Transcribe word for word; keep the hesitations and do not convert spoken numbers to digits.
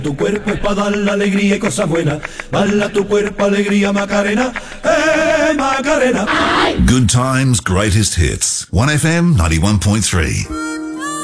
Tu cuerpo es para dar la alegría y cosas buenas. Bala tu cuerpo, alegría, Macarena. ¡Eh, Macarena! Good times, greatest hits. one F M ninety-one point three.